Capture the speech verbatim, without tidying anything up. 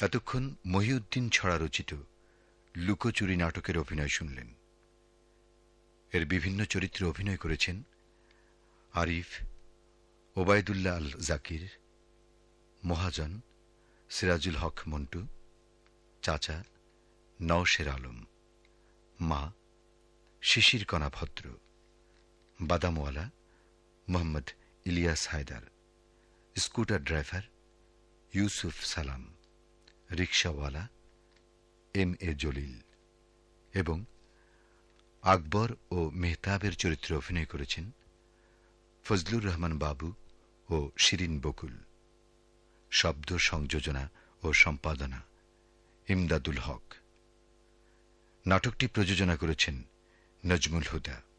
এতক্ষণ মহিউদ্দিন ছড়া রচিত লুকোচুরি নাটকের অভিনয় শুনলেন। এর বিভিন্ন চরিত্রে অভিনয় করেছেন আরিফ, ওবায়দুল্লাহ আল জাকির, মহাজন, সিরাজুল হক মন্টু, চাচা নওশের আলম, মা শিশির কণা ভদ্র, বাদামওয়ালা মোহাম্মদ ইলিয়াস হায়দার, স্কুটার ড্রাইভার ইউসুফ সালাম, রিকশাওয়ালা এম এ জলিল এবং আকবর ও মেহতাবের চরিত্রে অভিনয় করেছেন ফজলুর রহমান বাবু ও শিরিন বকুল। শব্দ সংযোজনা ও সম্পাদনা ইমদাদুল হক। নাটকটি প্রযোজনা করেছেন নজমুল হুদা।